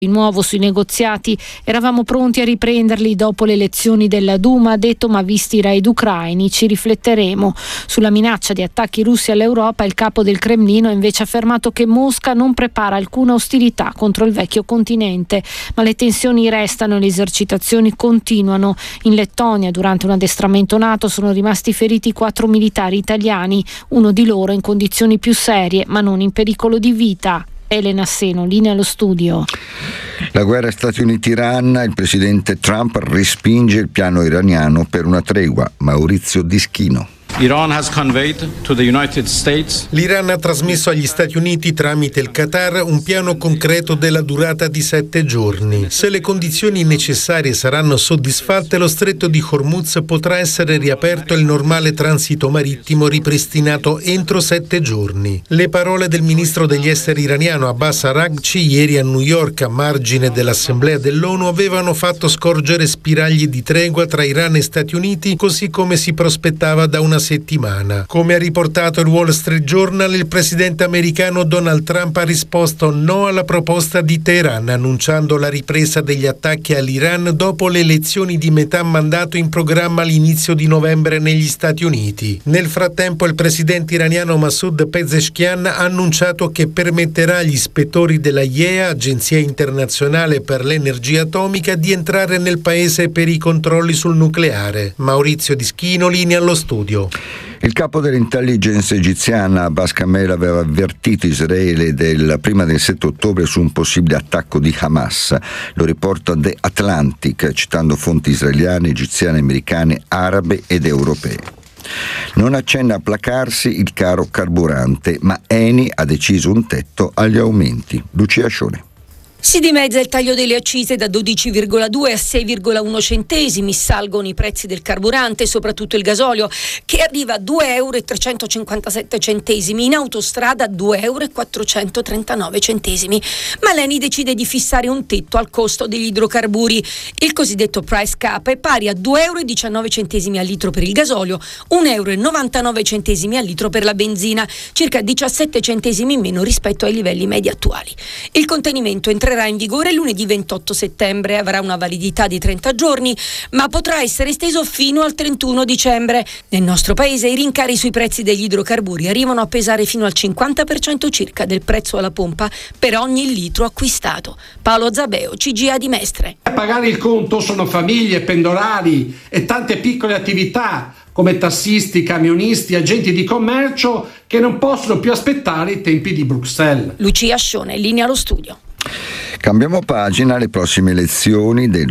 Di nuovo sui negoziati, eravamo pronti a riprenderli dopo le elezioni della Duma, ha detto, ma visti i raid ucraini ci rifletteremo. Sulla minaccia di attacchi russi all'Europa, il capo del Cremlino ha invece affermato che Mosca non prepara alcuna ostilità contro il vecchio continente, ma le tensioni restano e le esercitazioni continuano. In Lettonia, durante un addestramento NATO, sono rimasti feriti 4 militari italiani, uno di loro in condizioni più serie, ma non in pericolo di vita. Elena Seno, linea allo studio. La guerra Stati Uniti-Iran, il presidente Trump respinge il piano iraniano per una tregua. Maurizio Dischino. L'Iran ha trasmesso agli Stati Uniti tramite il Qatar un piano concreto della durata di 7 giorni. Se le condizioni necessarie saranno soddisfatte, lo stretto di Hormuz potrà essere riaperto e il normale transito marittimo ripristinato entro 7 giorni. Le parole del ministro degli esteri iraniano Abbas Araghchi ieri a New York a margine dell'Assemblea dell'ONU avevano fatto scorgere spiragli di tregua tra Iran e Stati Uniti, così come si prospettava da una settimana. Come ha riportato il Wall Street Journal, il presidente americano Donald Trump ha risposto no alla proposta di Teheran, annunciando la ripresa degli attacchi all'Iran dopo le elezioni di metà mandato in programma all'inizio di novembre negli Stati Uniti. Nel frattempo il presidente iraniano Masoud Pezeshkian ha annunciato che permetterà agli ispettori della IAEA, Agenzia Internazionale per l'Energia Atomica, di entrare nel paese per i controlli sul nucleare. Maurizio Dischino, linea allo studio. Il capo dell'intelligence egiziana Abbas Kamel aveva avvertito Israele prima del 7 ottobre su un possibile attacco di Hamas. Lo riporta The Atlantic, citando fonti israeliane, egiziane, americane, arabe ed europee. Non accenna a placarsi il caro carburante, ma Eni ha deciso un tetto agli aumenti. Lucia Scione. Si dimezza il taglio delle accise da 12,2 a 6,1 centesimi, salgono i prezzi del carburante, soprattutto il gasolio, che arriva a 2,357 euro, in autostrada 2,439 euro. Ma l'Eni decide di fissare un tetto al costo degli idrocarburi. Il cosiddetto price cap è pari a 2,19 euro al litro per il gasolio, 1,99 euro al litro per la benzina, circa 17 centesimi in meno rispetto ai livelli medi attuali. Il contenimento entrerà in vigore lunedì 28 settembre, avrà una validità di 30 giorni, ma potrà essere esteso fino al 31 dicembre. Nel nostro paese i rincari sui prezzi degli idrocarburi arrivano a pesare fino al 50% circa del prezzo alla pompa per ogni litro acquistato. Paolo Zabeo, CGA di Mestre. A pagare il conto sono famiglie, pendolari e tante piccole attività come tassisti, camionisti, agenti di commercio che non possono più aspettare i tempi di Bruxelles. Lucia Scione, linea allo studio. Cambiamo pagina, alle prossime elezioni del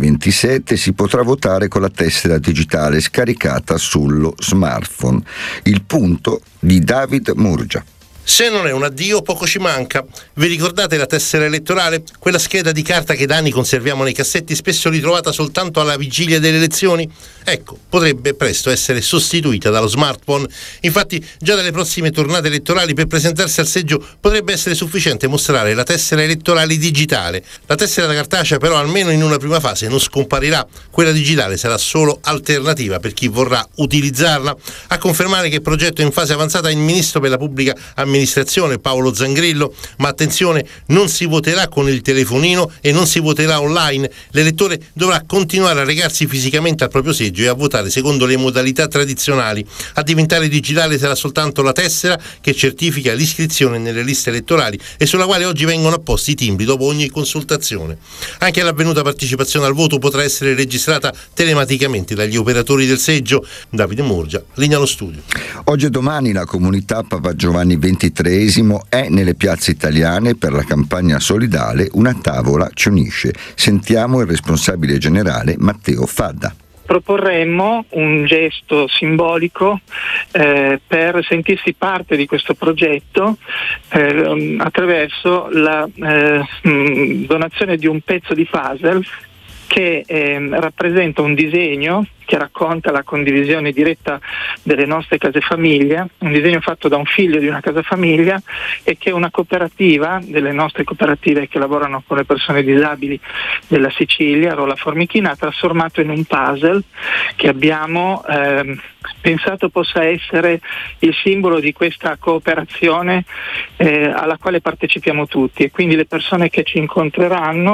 2027 si potrà votare con la tessera digitale scaricata sullo smartphone. Il punto di David Murgia. Se non è un addio, poco ci manca. Vi ricordate la tessera elettorale? Quella scheda di carta che da anni conserviamo nei cassetti, spesso ritrovata soltanto alla vigilia delle elezioni? Ecco, potrebbe presto essere sostituita dallo smartphone. Infatti, già dalle prossime tornate elettorali per presentarsi al seggio potrebbe essere sufficiente mostrare la tessera elettorale digitale. La tessera cartacea però almeno in una prima fase non scomparirà. Quella digitale sarà solo alternativa per chi vorrà utilizzarla. A confermare che il progetto è in fase avanzata il ministro per la pubblica amministrazione Paolo Zangrillo, ma attenzione, non si voterà con il telefonino e non si voterà online. L'elettore dovrà continuare a recarsi fisicamente al proprio seggio e a votare secondo le modalità tradizionali. A diventare digitale sarà soltanto la tessera che certifica l'iscrizione nelle liste elettorali e sulla quale oggi vengono apposti i timbri dopo ogni consultazione. Anche l'avvenuta partecipazione al voto potrà essere registrata telematicamente dagli operatori del seggio. Davide Murgia, linea allo studio. Oggi e domani la comunità Papa Giovanni XXIII è nelle piazze italiane per la campagna solidale Una tavola ci unisce. Sentiamo il responsabile generale Matteo Fadda. Proporremmo un gesto simbolico per sentirsi parte di questo progetto attraverso la donazione di un pezzo di puzzle che rappresenta un disegno che racconta la condivisione diretta delle nostre case famiglia, un disegno fatto da un figlio di una casa famiglia, e che una cooperativa, delle nostre cooperative che lavorano con le persone disabili della Sicilia, Rola Formichina, ha trasformato in un puzzle che abbiamo pensato possa essere il simbolo di questa cooperazione alla quale partecipiamo tutti, e quindi le persone che ci incontreranno